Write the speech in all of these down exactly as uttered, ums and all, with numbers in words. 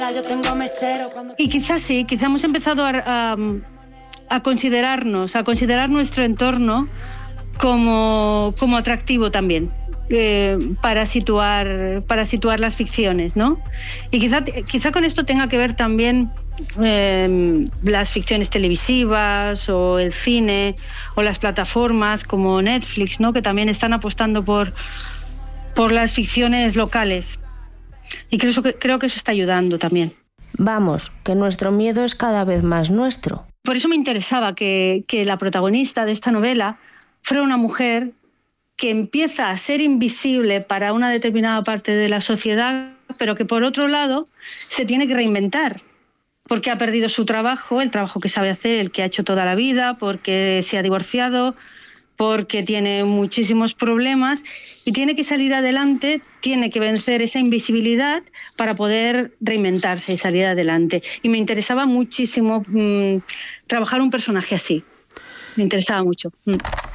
Y quizás sí, quizás hemos empezado a, a, a considerarnos, a considerar nuestro entorno como, como atractivo también. Eh, para situar para situar las ficciones, ¿no? Y quizá, quizá con esto tenga que ver también eh, las ficciones televisivas o el cine o las plataformas como Netflix, ¿no? Que también están apostando por, por las ficciones locales. Y creo que, creo que eso está ayudando también. Vamos, que nuestro miedo es cada vez más nuestro. Por eso me interesaba que, que la protagonista de esta novela fuera una mujer que empieza a ser invisible para una determinada parte de la sociedad, pero que por otro lado se tiene que reinventar, porque ha perdido su trabajo, el trabajo que sabe hacer, el que ha hecho toda la vida, porque se ha divorciado, porque tiene muchísimos problemas y tiene que salir adelante, tiene que vencer esa invisibilidad para poder reinventarse y salir adelante. Y me interesaba muchísimo mmm, trabajar un personaje así, me interesaba mucho. Mm.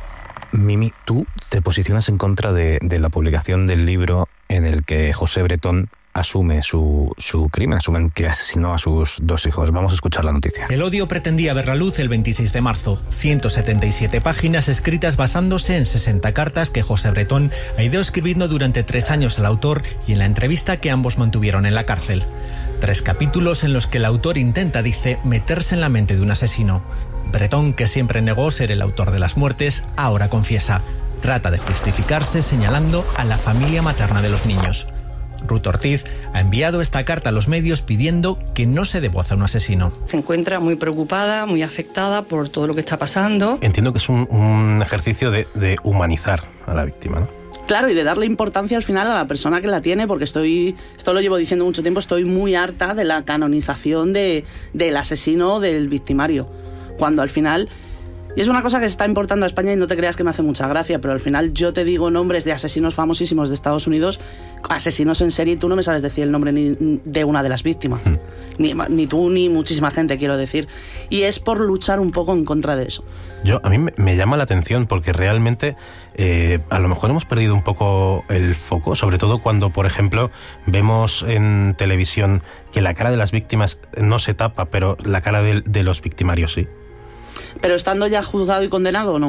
Mimi, tú te posicionas en contra de, de la publicación del libro en el que José Bretón asume su, su crimen, asumen que asesinó a sus dos hijos. Vamos a escuchar la noticia. El odio pretendía ver la luz el veintiséis de marzo. ciento setenta y siete páginas escritas basándose en sesenta cartas que José Bretón ha ido escribiendo durante tres años al autor y en la entrevista que ambos mantuvieron en la cárcel. Tres capítulos en los que el autor intenta, dice, meterse en la mente de un asesino. Bretón, que siempre negó ser el autor de las muertes, ahora confiesa. Trata de justificarse señalando a la familia materna de los niños. Ruth Ortiz ha enviado esta carta a los medios pidiendo que no se dé voz a un asesino. Se encuentra muy preocupada, muy afectada por todo lo que está pasando. Entiendo que es un, un ejercicio de, de humanizar a la víctima, ¿no? Claro, y de darle importancia al final a la persona que la tiene, porque estoy, esto lo llevo diciendo mucho tiempo, estoy muy harta de la canonización de, del asesino, del victimario. Cuando al final, y es una cosa que se está importando a España y no te creas que me hace mucha gracia, pero al final yo te digo nombres de asesinos famosísimos de Estados Unidos, asesinos en serie, y tú no me sabes decir el nombre ni de una de las víctimas. Mm. Ni, ni tú ni muchísima gente, quiero decir. Y es por luchar un poco en contra de eso. Yo, a mí me, me llama la atención porque realmente eh, a lo mejor hemos perdido un poco el foco, sobre todo cuando, por ejemplo, vemos en televisión que la cara de las víctimas no se tapa, pero la cara de, de los victimarios sí. ¿Pero estando ya juzgado y condenado o no?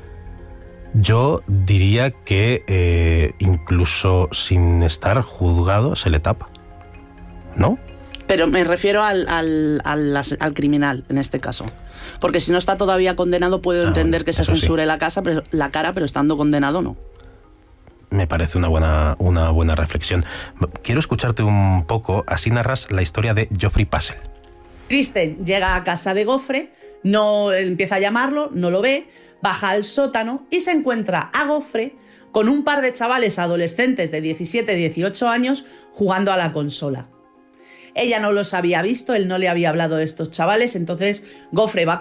Yo diría que eh, incluso sin estar juzgado se le tapa, ¿no? Pero me refiero al, al, al, al criminal, en este caso. Porque si no está todavía condenado, puedo ah, entender que se censure sí. la, casa, pero, la cara, pero estando condenado no. Me parece una buena, una buena reflexión. Quiero escucharte un poco, así narras la historia de Geoffrey Passel. Kristen llega a casa de Gofre, no empieza a llamarlo, no lo ve, baja al sótano y se encuentra a Gofre con un par de chavales adolescentes de diecisiete, dieciocho años jugando a la consola. Ella no los había visto, él no le había hablado de estos chavales, entonces Gofre va